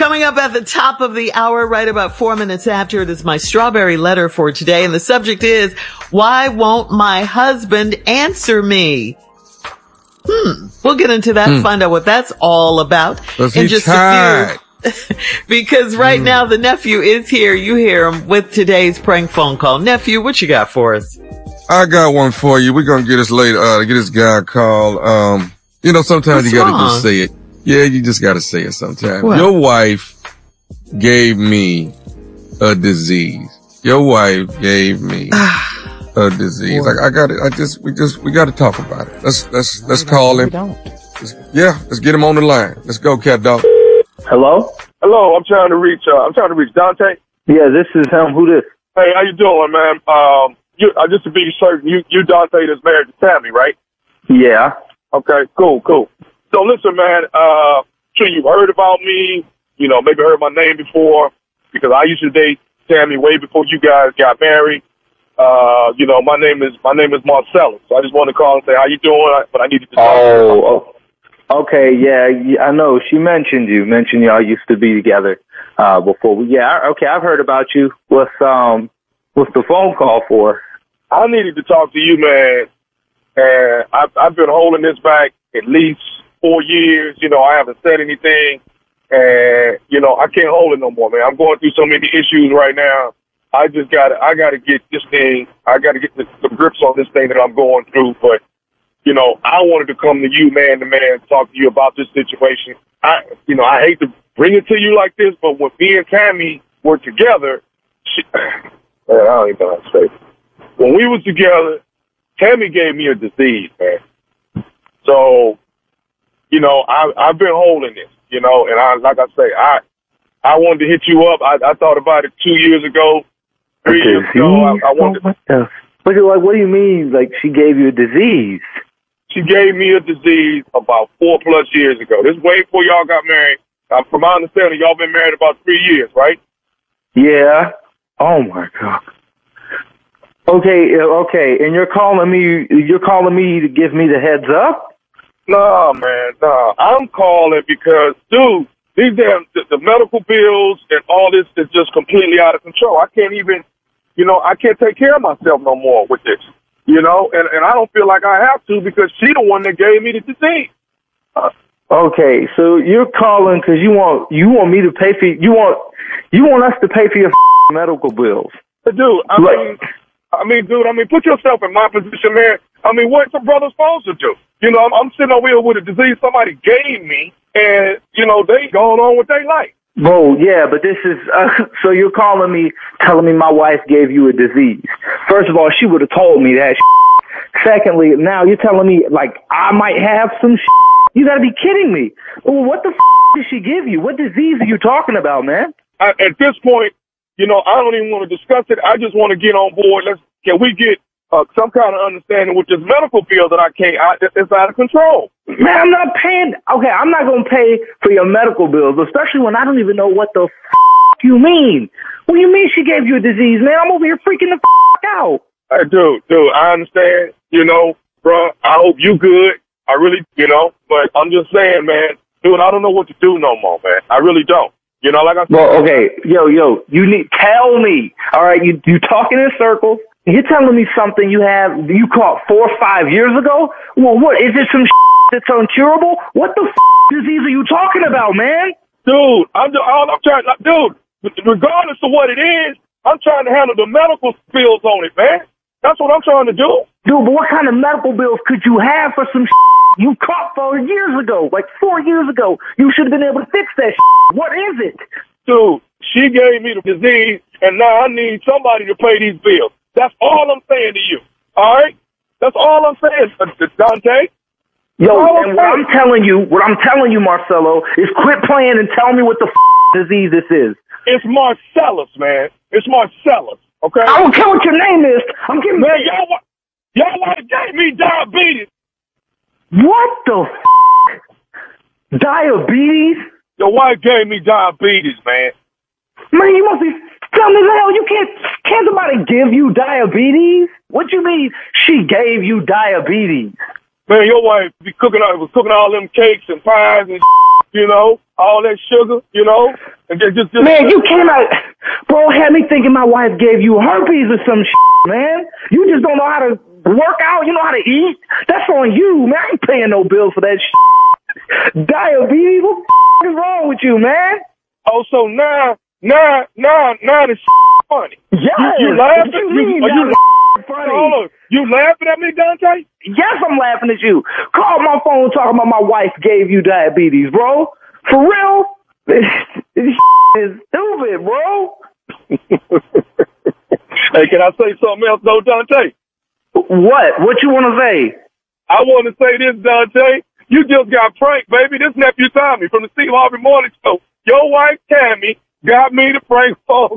Coming up at the top of the hour, right about 4 minutes after, it is my strawberry letter for today. And the subject is, why won't my husband answer me? We'll get into that, find out what that's all about in just a few. Because right now the nephew is here. You hear him with today's prank phone call. Nephew, what you got for us? I got one for you. We're going to get this get this guy a call. Sometimes you got to just say it. Yeah, you just got to say it sometimes. What? Your wife gave me a disease. Your wife gave me a disease. Like, we got to talk about it. Let's call him. Let's get him on the line. Let's go, cat dog. Hello? Hello, I'm trying to reach Dante. Yeah, this is him. Who this? Hey, how you doing, man? Just to be certain, you Dante that's married to Tammy, right? Yeah. Okay, cool. So listen, man, sure you've heard about me, maybe heard my name before, because I used to date Tammy way before you guys got married. My name is Marcellus. So I just want to call and say how you doing, but I needed to talk to you. Okay, yeah, I know. She mentioned y'all used to be together before. Okay, I've heard about you. What's the phone call for? I needed to talk to you, man, and I've been holding this back at least 4 years. I haven't said anything, and I can't hold it no more, man. I'm going through so many issues right now. I gotta get this thing. I gotta get the grips on this thing that I'm going through. But I wanted to come to you, man to man, talk to you about this situation. I hate to bring it to you like this, but when me and Tammy were together, I don't even know how to say it. When we was together, Tammy gave me a disease, man. So, I've been holding this, and I wanted to hit you up. I thought about it 2 years ago, 3 years ago. I wanted to. What do you mean, like she gave you a disease? She gave me a disease about 4+ years ago. This is way before y'all got married. From my understanding, y'all been married about 3 years, right? Yeah. Oh my God. Okay. And you're calling me to give me the heads up? No, man, no. I'm calling because, dude, these the medical bills and all this is just completely out of control. I can't even, I can't take care of myself no more with this, and I don't feel like I have to because she's the one that gave me the disease. Okay, so you're calling because you want me to pay for you want us to pay for your medical bills. Dude, I mean, put yourself in my position, man. I mean, what's a brother supposed to do? I'm sitting over here with a disease somebody gave me, and, they going on with their life. Well, yeah, but this is, so you're calling me, telling me my wife gave you a disease. First of all, she would have told me that. Secondly, now you're telling me, like, I might have some. You gotta be kidding me. Well, what the did she give you? What disease are you talking about, man? At this point, I don't even want to discuss it. I just want to get on board. Can we get some kind of understanding with this medical bill that it's out of control? Man, I'm not paying. Okay, I'm not going to pay for your medical bills, especially when I don't even know what the you mean. What do you mean she gave you a disease, man? I'm over here freaking the out. Hey, dude, I understand, bro. I hope you good. I really, but I'm just saying, man, dude, I don't know what to do no more, man. I really don't. Like I said. Well, okay, yo, tell me. All right, you talking in circles. You're telling me something you caught 4 or 5 years ago? Well, what, is it some that's uncurable? What the disease are you talking about, man? Dude, regardless of what it is, I'm trying to handle the medical bills on it, man. That's what I'm trying to do. Dude, but what kind of medical bills could you have for some you caught 4 years ago? Like 4 years ago, you should have been able to fix that. What is it? Dude, she gave me the disease, and now I need somebody to pay these bills. That's all I'm saying to you. All right? That's all I'm saying, Dante. Yo, and what I'm telling you, Marcelo, is quit playing and tell me what the disease this is. It's Marcellus, man. It's Marcellus, okay? I don't care what your name is. I'm giving man, y'all gave me diabetes. What the Diabetes? Your wife gave me diabetes, man. Man, you must be telling me the hell you can't somebody give you diabetes? What you mean she gave you diabetes? Man, your wife was cooking all them cakes and pies and all that sugar, And just man, you came out, bro, had me thinking my wife gave you herpes or some shit, man. You just don't know how to work out. You know how to eat. That's on you, man. I ain't paying no bills for that shit. Diabetes, what the is wrong with you, man? Oh, so now this funny. Yes. You laughing? Funny. Hold on. You laughing at me, Dante? Yes, I'm laughing at you. Call my phone talking about my wife gave you diabetes, bro. For real? This is stupid, bro. Hey, can I say something else, though, Dante? What? What you want to say? I want to say this, Dante. You just got pranked, baby. This nephew Tommy from the Steve Harvey Morning Show. Your wife, Tammy, got me to prank phone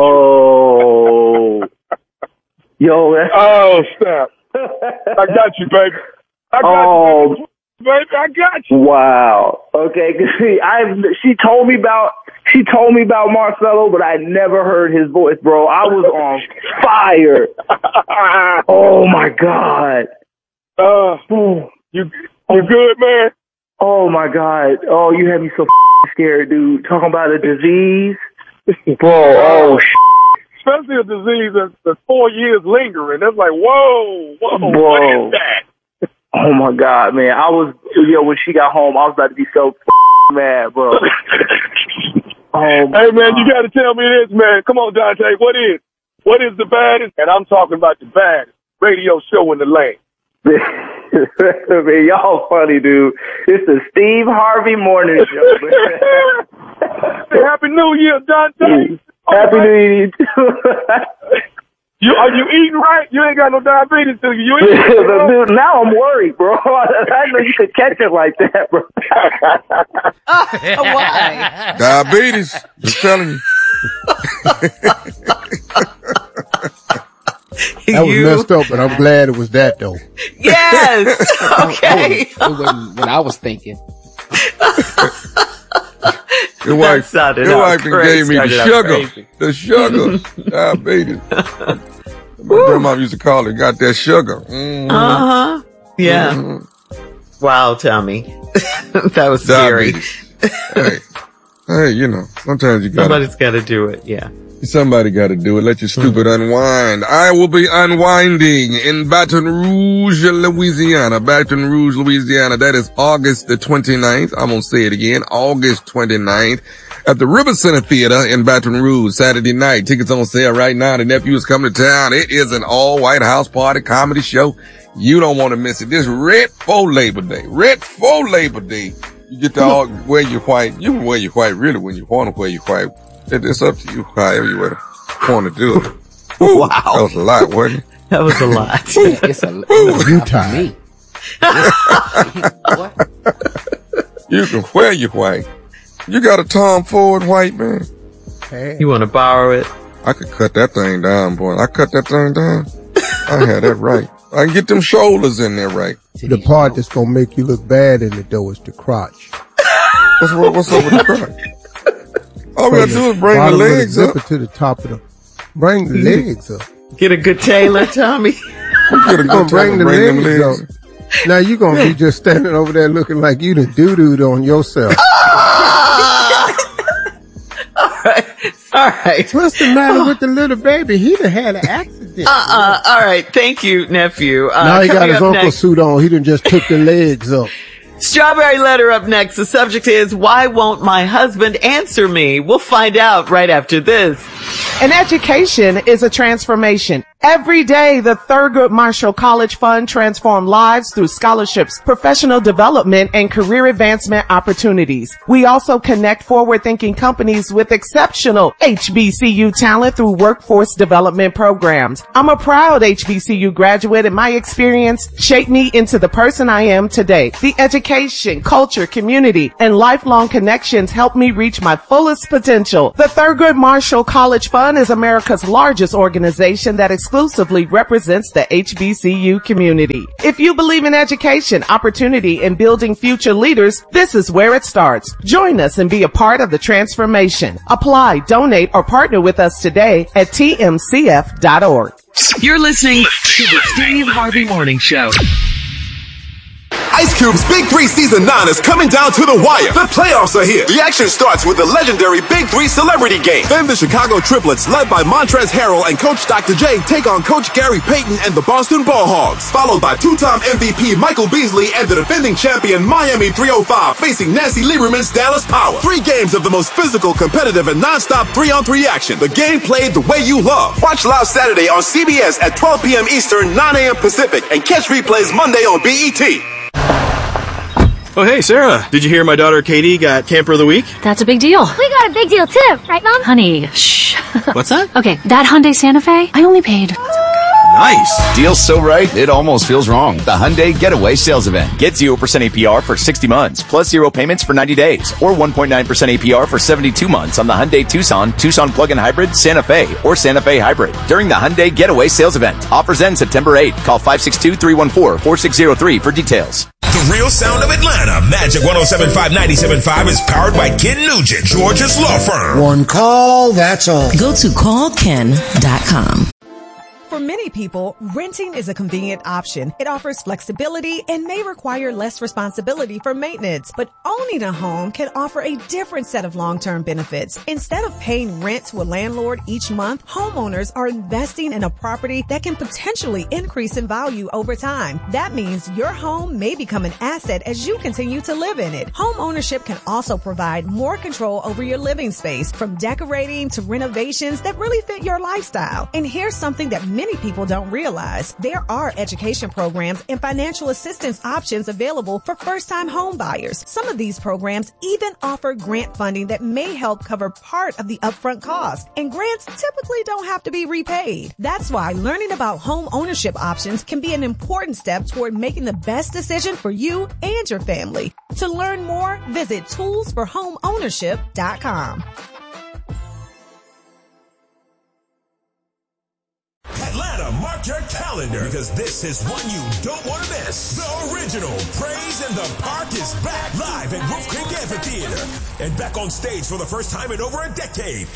call. Oh. Yo, that's... Oh, snap. I got you, baby. I got you, baby. I got you. Wow. Okay, she told me about Marcelo, but I never heard his voice, bro. I was on fire. Oh my God. You good, man? Oh my God. Oh, you had me so scared, dude. Talking about a disease, bro. Especially a disease that's 4 years lingering. That's like, whoa, bro. What is that? Oh my God, man. I was, when she got home, I was about to be so mad, bro. Hey, man, you got to tell me this, man. Come on, Dante. What is the baddest? And I'm talking about the baddest radio show in the land. Man, y'all funny, dude. It's the Steve Harvey Morning Show, man. Happy New Year, Dante. Happy New Year, too. Are you eating right? You ain't got no diabetes, do you? You Dude, now I'm worried, bro. I know you could catch it like that, bro. Why? Diabetes. Just telling you. That was messed up, but I'm glad it was that, though. Yes. Okay. It wasn't what I was thinking. Your wife gave me the sugar, diabetes. My grandma used to call it, got that sugar. Mm-hmm. Uh-huh. Yeah. Mm-hmm. Wow, Tommy. That was scary. Hey, sometimes somebody's got to do it. Yeah. Somebody got to do it. Let your stupid unwind. I will be unwinding in Baton Rouge, Louisiana. Baton Rouge, Louisiana. That is August the 29th. I'm going to say it again. August 29th at the River Center Theater in Baton Rouge. Saturday night. Tickets on sale right now. The nephew is coming to town. It is an all-white house party comedy show. You don't want to miss it. This right for Labor Day. Right for Labor Day. You get to wear your white. You can wear your white really when you want to wear your white. It's up to you, however you want to do it. Ooh, wow. That was a lot, wasn't it? That was a lot. It's you tired. What? You can wear your white. You got a Tom Ford white, man? Hey. You want to borrow it? I could cut that thing down, boy. I cut that thing down. I had that right. I can get them shoulders in there right. The part that's going to make you look bad in it, though, is the crotch. What's up with the crotch? All we gotta do is bring the legs up. To the top of bring the legs up. Get a good tailor, Tommy. You're gonna bring the legs up. Now you're gonna be just standing over there looking like you done doo-dooed on yourself. All right. What's the matter with the little baby? He done had an accident. All right. Thank you, nephew. Now he got his uncle suit on. He done just took the legs up. Strawberry letter up next. The subject is, why won't my husband answer me? We'll find out right after this. An education is a transformation. Every day, the Thurgood Marshall College Fund transforms lives through scholarships, professional development, and career advancement opportunities. We also connect forward-thinking companies with exceptional HBCU talent through workforce development programs. I'm a proud HBCU graduate, and my experience shaped me into the person I am today. The education, culture, community, and lifelong connections helped me reach my fullest potential. The Thurgood Marshall College Fund is America's largest organization that exclusively represents the HBCU community. If you believe in education, opportunity, and building future leaders, this is where it starts. Join us and be a part of the transformation. Apply, donate, or partner with us today at tmcf.org. You're listening to the Steve Harvey Morning Show. Ice Cube's Big 3 Season 9 is coming down to the wire. The playoffs are here. The action starts with the legendary Big 3 Celebrity Game. Then the Chicago Triplets, led by Montrezl Harrell and Coach Dr. J, take on Coach Gary Payton and the Boston Ball Hogs, followed by two-time MVP Michael Beasley and the defending champion Miami 305 facing Nancy Lieberman's Dallas Power. 3 games of the most physical, competitive, and non-stop 3-on-3 action. The game played the way you love. Watch live Saturday on CBS at 12 p.m. Eastern, 9 a.m. Pacific, and catch replays Monday on BET. Oh, hey, Sarah. Did you hear my daughter Katie got Camper of the Week? That's a big deal. We got a big deal, too. Right, Mom? Honey, shh. What's that? Okay, that Hyundai Santa Fe, I only paid... Nice. Deal's so right, it almost feels wrong. The Hyundai Getaway Sales Event. Get 0% APR for 60 months, plus 0 payments for 90 days, or 1.9% APR for 72 months on the Hyundai Tucson, Tucson Plug-in Hybrid, Santa Fe, or Santa Fe Hybrid during the Hyundai Getaway Sales Event. Offers end September 8th. Call 562-314-4603 for details. The real sound of Atlanta. Magic 107.5 97.5 is powered by Ken Nugent, Georgia's law firm. One call, that's all. Go to callken.com. For many people, renting is a convenient option. It offers flexibility and may require less responsibility for maintenance. But owning a home can offer a different set of long-term benefits. Instead of paying rent to a landlord each month, homeowners are investing in a property that can potentially increase in value over time. That means your home may become an asset as you continue to live in it. Home ownership can also provide more control over your living space, from decorating to renovations that really fit your lifestyle. And here's something that many people don't realize. There are education programs and financial assistance options available for first-time home buyers. Some of these programs even offer grant funding that may help cover part of the upfront cost. And grants typically don't have to be repaid. That's why learning about home ownership options can be an important step toward making the best decision for you and your family. To learn more, visit toolsforhomeownership.com. Atlanta, mark your calendar, because this is one you don't want to miss. The original Praise in the Park is back live at Wolf Creek Amphitheater. And back on stage for the first time in over a decade,